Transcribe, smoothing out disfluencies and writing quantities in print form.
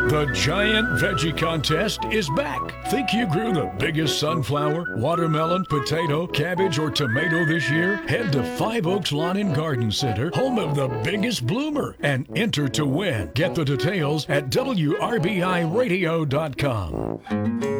The Giant Veggie Contest is back. Think you grew the biggest sunflower, watermelon, potato, cabbage, or tomato this year? Head to Five Oaks Lawn and Garden Center, home of the biggest bloomer, and enter to win. Get the details at WRBIRadio.com.